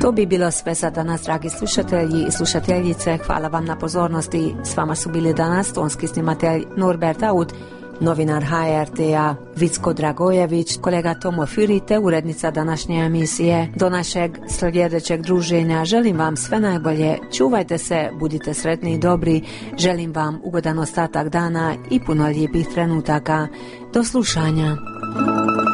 To bi bilo sve za danas, dragi slušatelji i slušateljice. Hvala vam na pozornosti. S vama su bili danas tonski snimatelj Norbert Aud, novinar HRT-a Vicko Dragojević, kolega Tomo Firi te urednica današnje emisije. Do našeg sljedećeg druženja želim vam sve najbolje, čuvajte se, budite sretni i dobri, želim vam ugodan ostatak dana i puno lijepih trenutaka. Do slušanja.